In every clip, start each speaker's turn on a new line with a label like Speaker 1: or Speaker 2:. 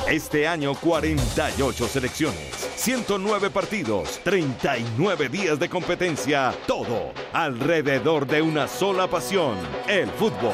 Speaker 1: Este año 48 selecciones, 109 partidos, 39 días de competencia, todo alrededor de una sola pasión, el fútbol.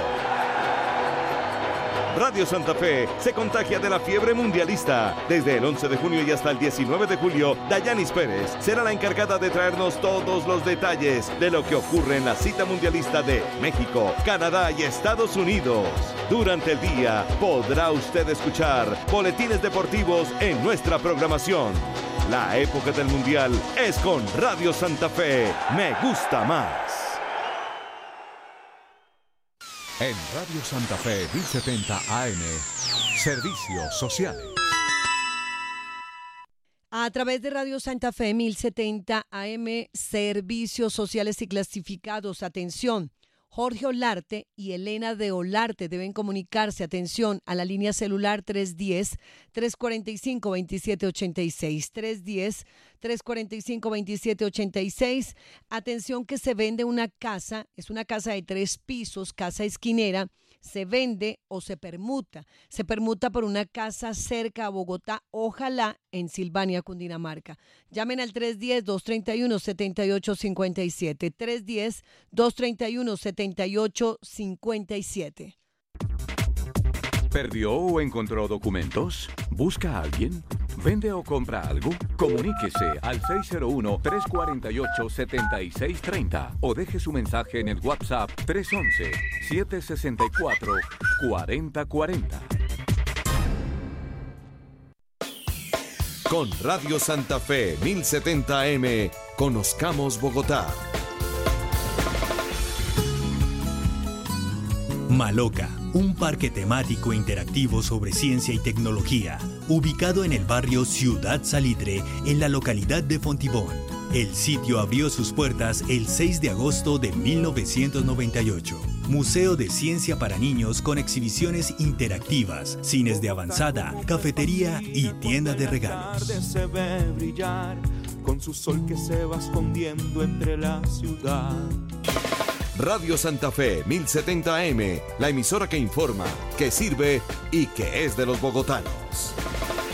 Speaker 1: Radio Santa Fe se contagia de la fiebre mundialista. Desde el 11 de junio y hasta el 19 de julio, Dayanis Pérez será la encargada de traernos todos los detalles de lo que ocurre en la cita mundialista de México, Canadá y Estados Unidos. Durante el día podrá usted escuchar boletines deportivos en nuestra programación. La época del mundial es con Radio Santa Fe. Me gusta más.
Speaker 2: En Radio Santa Fe 1070 AM, Servicios Sociales.
Speaker 3: A través de Radio Santa Fe 1070 AM, Servicios Sociales y Clasificados. Atención, Jorge Olarte y Elena de Olarte deben comunicarse, atención, a la línea celular 310-345-2786. 345-2786. Atención que se vende una casa, es una casa de 3 pisos, casa esquinera, se vende o se permuta. Se permuta por una casa cerca a Bogotá, ojalá en Silvania, Cundinamarca. Llamen al 310-231-7857. 310-231-7857.
Speaker 2: ¿Perdió o encontró documentos? ¿Busca a alguien? ¿Vende o compra algo? Comuníquese al 601-348-7630 o deje su mensaje en el WhatsApp 311-764-4040.
Speaker 1: Con Radio Santa Fe 1070 AM, conozcamos Bogotá.
Speaker 4: Maloca, un parque temático interactivo sobre ciencia y tecnología, ubicado en el barrio Ciudad Salitre, en la localidad de Fontibón. El sitio abrió sus puertas el 6 de agosto de 1998. Museo de ciencia para niños con exhibiciones interactivas, cines de avanzada, cafetería y tienda de regalos.
Speaker 5: Se ve brillar con su sol que se va escondiendo entre la ciudad.
Speaker 1: Radio Santa Fe 1070 AM, la emisora que informa, que sirve y que es de los bogotanos.